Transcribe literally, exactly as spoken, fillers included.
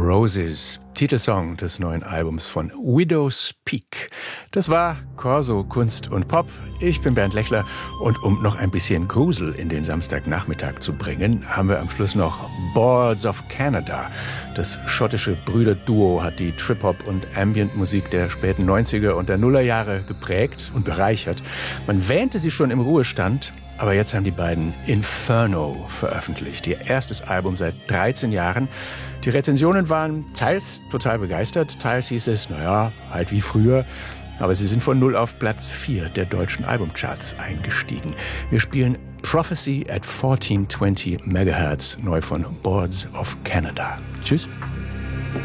Roses, Titelsong des neuen Albums von Widow's Peak. Das war Corso Kunst und Pop. Ich bin Bernd Lechler und um noch ein bisschen Grusel in den Samstagnachmittag zu bringen, haben wir am Schluss noch Boards of Canada. Das schottische Brüderduo hat die Trip-Hop- und Ambient-Musik der späten neunziger und der Nullerjahre geprägt und bereichert. Man wähnte sie schon im Ruhestand, aber jetzt haben die beiden Inferno veröffentlicht, ihr erstes Album seit dreizehn Jahren. Die Rezensionen waren teils total begeistert, teils hieß es, naja, halt wie früher. Aber sie sind von null auf Platz vier der deutschen Albumcharts eingestiegen. Wir spielen Prophecy at fourteen twenty Megahertz, neu von Boards of Canada. Tschüss.